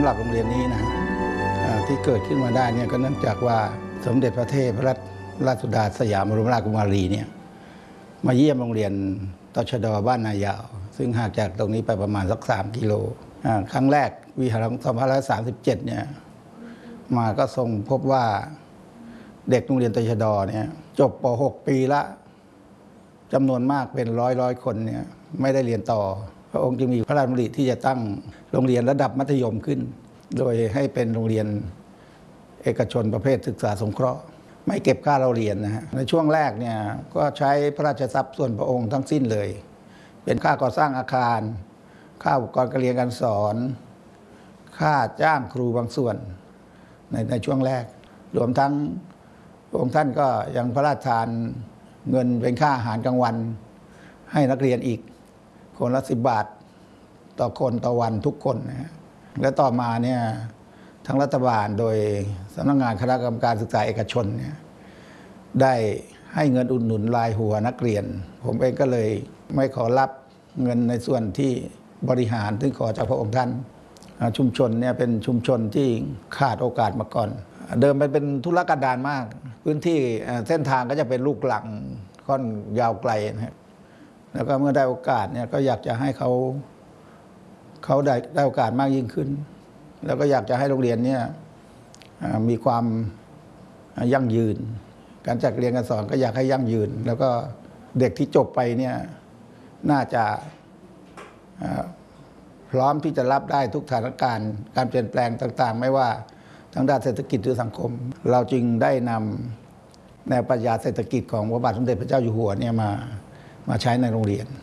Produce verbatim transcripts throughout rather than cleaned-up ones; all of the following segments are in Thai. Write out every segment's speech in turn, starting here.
หรับโรงเรียนนี้นะที่เกิดขึ้นมาได้เนี่ยก็เนื่องจากว่าสมเด็จพระเทพรัตนราชสุดาสยามบรมราชกุมารีเนี่ยมาเยี่ยมโรงเรียนตชด.บ้านนายาวซึ่งห่างจากตรงนี้ไปประมาณสักสามกิโลครั้งแรกปีสองพันห้าร้อยสามสิบเจ็ดเนี่ยมาก็ทรงพบว่าเด็กโรงเรียนตชด.เนี่ยจบป หก ปีละจำนวนมากเป็นร้อยร้อยคนเนี่ยไม่ได้เรียนต่อพระองค์จึงมีพระราชดำริที่จะตั้งโรงเรียนระดับมัธยมขึ้นโดยให้เป็นโรงเรียนเอกชนประเภทศึกษาสงเคราะห์ไม่เก็บค่าเราเรียนนะฮะในช่วงแรกเนี่ยก็ใช้พระราชทรัพย์ส่วนพระองค์ทั้งสิ้นเลยเป็นค่าก่อสร้างอาคารค่าอุปกรณ์การเรียนการสอนค่าจ้างครูบางส่วนในในช่วงแรกรวมทั้งพระองค์ท่านก็ยังพระราชทานเงินเป็นค่าอาหารกลางวันให้นักเรียนอีกคนละสิบบาทต่อคนต่อวันทุกคนนะฮะและต่อมาเนี่ยทั้งรัฐบาลโดยสำนักงานคณะกรรมการศึกษาเอกชนเนี่ยได้ให้เงินอุดหนุนรายหัวนักเรียนผมเองก็เลยไม่ขอรับเงินในส่วนที่บริหารซึ่งขอจากพระองค์ท่านชุมชนเนี่ยเป็นชุมชนที่ขาดโอกาสมาก่อนเดิมมันเป็นธุรกันดารมากพื้นที่เส้นทางก็จะเป็นลูกหลังค่อนยาวไกลนะครับแล้วก็เมื่อได้โอกาสเนี่ยก็อยากจะให้เขาเขาได้ได้โอกาสมากยิ่งขึ้นแล้วก็อยากจะให้โรงเรียนเนี่ยมีความยั่งยืนการจัดเรียนการสอนก็อยากให้ยั่งยืนแล้วก็เด็กที่จบไปเนี่ยน่าจะพร้อมที่จะรับได้ทุกสถานการณ์การเปลี่ยนแปลงต่างๆไม่ว่าทางด้านเศรษฐกิจหรือสังคมเราจึงได้นำแนวปรัชญาเศรษฐกิจของพระบาทสมเด็จพระเจ้าอยู่หัวเนี่ยมามาใช้ในโรงเรียน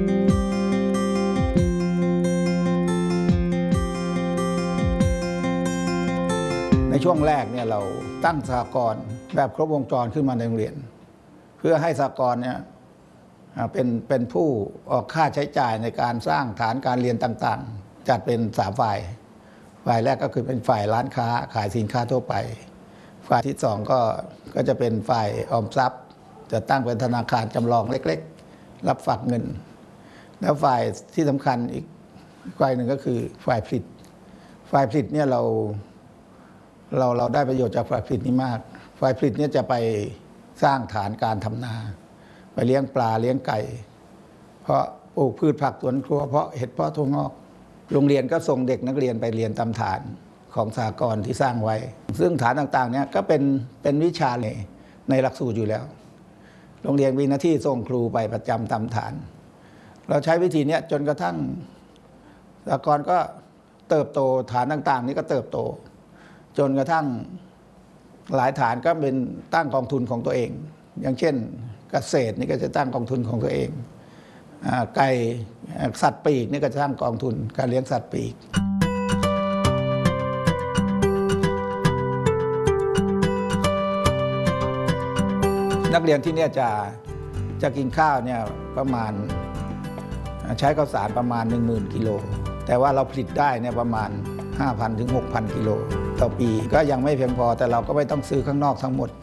ในช่วงแรกเนี่ยเราตั้งสหกรณ์แบบครบวงจรขึ้นมาในโรงเรียนเพื่อให้สหกรณ์เนี่ยเป็นเป็นผู้ออกค่าใช้จ่ายในการสร้างฐานการเรียนต่างๆจัดเป็นสามฝ่ายฝ่ายแรกก็คือเป็นฝ่ายร้านค้าขายสินค้าทั่วไปฝ่ายที่สองก็ก็จะเป็นฝ่ายออมทรัพย์จะตั้งเป็นธนาคารจำลองเล็กๆรับฝากเงินแล้วฝ่ายที่สำคัญอีกฝ่ายหนึ่งก็คือฝ่ายผลิตฝ่ายผลิตเนี่ยเราเราเราได้ประโยชน์จากฝ่ายผลิตนี้มากฝ่ายผลิตเนี่ยจะไปสร้างฐานการทำนาไปเลี้ยงปลาเลี้ยงไก่เพราะปลูกพืชผักสวนครัวเพราะเห็ดเพาะถั่วงอกโรงเรียนก็ส่งเด็กนักเรียนไปเรียนตามฐานของสหกรณ์ที่สร้างไว้ซึ่งฐานต่างๆเนี่ยก็เป็นเป็นวิชาในในหลักสูตรอยู่แล้วโรงเรียนมีหน้าที่ส่งครูไปประจำตามฐานเราใช้วิธีนี้จนกระทั่งสหกรณ์ก็เติบโตฐานต่างๆนี้ก็เติบโตจนกระทั่งหลายฐานก็เป็นตั้งกองทุนของตัวเองอย่างเช่นเกษตรนี่ก็จะตั้งกองทุนของตัวเองไก่สัตว์ปีกนี่ก็จะตั้งกองทุนการเลี้ยงสัตว์ปีกนักเรียนที่นี่จะจะกินข้าวเนี่ยประมาณใช้ข้าวสารประมาณ หนึ่งหมื่น กิโลแต่ว่าเราผลิตได้เนี่ยประมาณ ห้าพัน ถึง หกพัน กิโลต่อปีก็ยังไม่เพียงพอแต่เราก็ไม่ต้องซื้อข้างนอกทั้งหมด